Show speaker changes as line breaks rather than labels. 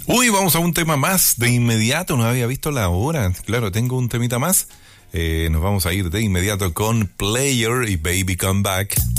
Uy, vamos a un tema más de inmediato, no había visto la hora. Claro, tengo un temita más. Nos vamos a ir de inmediato con Player y Baby Come Back.